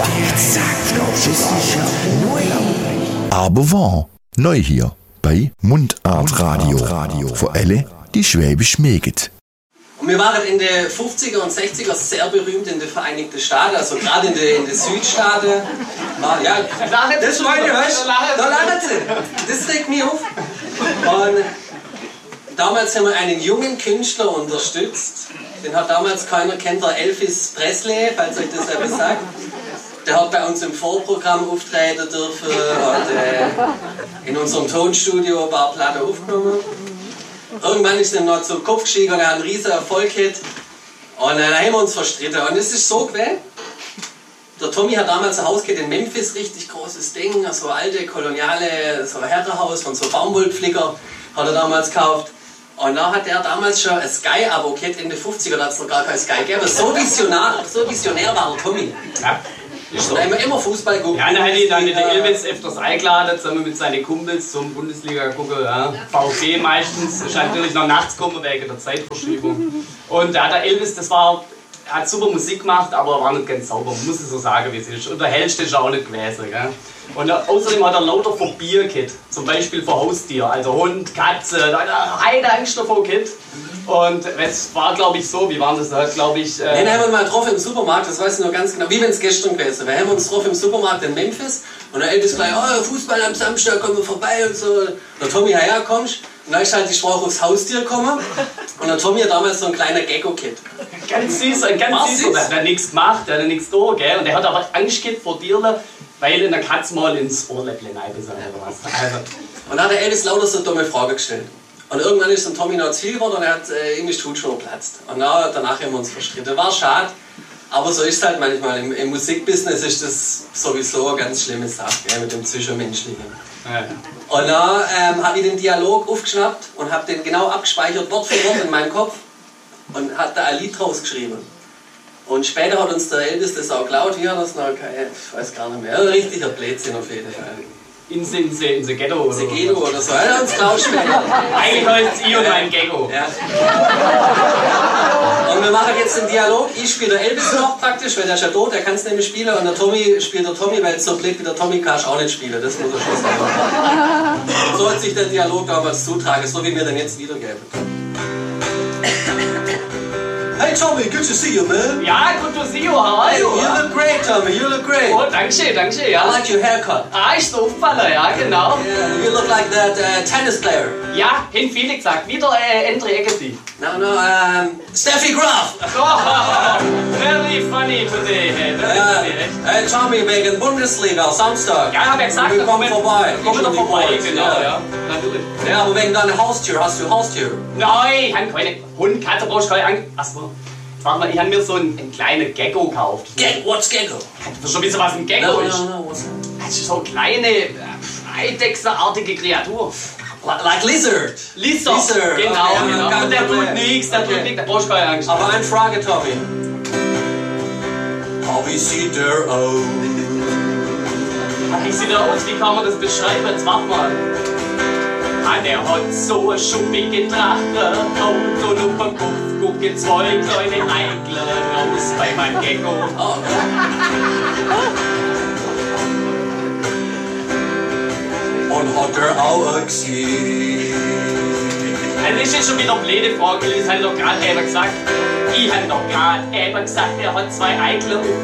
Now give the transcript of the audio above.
Aber wahr, neu hier bei Mundart Radio. Für alle, die Schwäbisch mögen. Und wir waren in den 50er und 60er sehr berühmt in den Vereinigten Staaten, also gerade in den Südstaaten. Ja, das meine ich, weißt du? Da lachen sie. Das regt mich auf. Und damals haben wir einen jungen Künstler unterstützt. Den hat damals keiner kennt, der Elvis Presley, falls euch das etwas sagt. Der hat bei uns im Vorprogramm auftreten dürfen, hat in unserem Tonstudio ein paar Platten aufgenommen. Irgendwann ist er noch zum Kopf gestiegen und er hat einen riesen Erfolg gehabt. Und dann haben wir uns verstritten. Und es ist so gewesen. Der Tommy hat damals ein Haus gehabt in Memphis, richtig großes Ding, so alte koloniale, so ein Herrenhaus von so Baumwollpflicker hat er damals gekauft. Und da hat er damals schon ein Sky-Abo gehabt, in den 50er, da hat es noch gar kein Sky gegeben. So visionär war der Tommy. Ja. Ist so. Immer Fußball gucken. Ja, dann der Elvis öfters eingeladen, zusammen mit seinen Kumpels zum Bundesliga gucken. Ja. VfB meistens, ist natürlich noch nachts gekommen wegen der Zeitverschiebung. Und der Elvis, er hat super Musik gemacht, aber er war nicht ganz sauber, muss ich so sagen, wie es ist. Und der hellste ist auch nicht gewesen. Gell? Und außerdem hat er lauter Phobie gehabt, zum Beispiel vor Haustier, also Hund, Katze, da hat er eine Angst davor gehabt. Und es war, glaube ich, so, wie war das da, glaube ich... Den haben wir mal getroffen im Supermarkt, das weiß ich noch ganz genau, wie wenn es gestern gewesen wäre. Wir haben uns getroffen im Supermarkt in Memphis und der Elvis gleich, oh, Fußball am Samstag, kommen wir vorbei und so. Der Tommy, ja, kommst. Und dann ist halt die Sprache aufs Haustier gekommen und der Tommy hat damals so ein kleiner Gecko-Kid. Ganz süß, der hat nichts gemacht, der hat nichts da, gell? Und der hat aber Angst gehabt vor dir, weil in der Katze mal ins Ohrläppchen reingebissen oder was. Also. Und dann hat der Elvis lauter so eine dumme Frage gestellt. Und irgendwann ist dann Tommy noch zu viel geworden und er hat irgendwie die Hut schon geplatzt. Und danach haben wir uns verstritten. War schade, aber so ist es halt manchmal. Im Musikbusiness ist das sowieso eine ganz schlimme Sache, gell, mit dem Zwischenmenschlichen. Ja. Und dann habe ich den Dialog aufgeschnappt und habe den genau abgespeichert, Wort für Wort in meinem Kopf und hat da ein Lied draus geschrieben. Und später hat uns der Elvis das auch geklaut. Wie hat das noch? Ich weiß gar nicht mehr. Ein richtiger Blödsinn auf jeden Fall. In the Ghetto oder so. Ghetto oder so. Er hat uns geklaut später. Eigentlich heißt es ich und mein Gecko. Ja. Und wir machen jetzt den Dialog. Ich spiele der Elvis noch praktisch, weil der ist ja tot, der kann es nämlich spielen. Und der Tommy spielt der Tommy, weil so blöd wie der Tommy kannst auch nicht spielen. Das muss er schon sagen. So hat sich der Dialog damals zutragen, so wie wir den jetzt wiedergeben. Hey Tommy, good to see you, man. Ja, good to see you. How are you? You look great, Tommy. You look great. Oh, danke, ja. I like your haircut. Ist so aufgefallen, ja, genau. Yeah, you look like that tennis player. Ja, haben viele gesagt. Wieder Andre Agassi. No, Steffi Graf. Oh, very funny today. Hey Tommy, wegen Bundesliga, Samstag. Ja, hab ich gesagt. Wir kommen vorbei. Kommen wir vorbei, genau, ja. Natürlich. Ja, aber wegen deiner Haustür, hast du Haustür? Nein, ich habe keine Hund, Katze, brauchst du keine Angst. Achso. Warte mal, ich habe mir so einen kleinen Gecko gekauft. What's Gecko? Das ist schon ein bisschen was ein Gecko ist. No, what's that? Das ist so eine kleine, eidechsenartige Kreatur. Like Lizard. Lizard, genau. Okay, genau. Und der tut nichts, da brauchst du keine Angst. Aber eine Frage, Tommy. Wie sieht der aus? Wie sieht er aus? Wie kann man das beschreiben? Jetzt warte mal. Der hat so eine schuppige Tracht und auf den Kopf gucken zwei kleine Eigler raus bei meinem Gecko. Oh. Und hat er auch gesehen? Das ist jetzt schon wieder blöde Frage, das hat doch gerade eben gesagt. Ich hab doch gerade eben gesagt, er hat zwei Eigler auf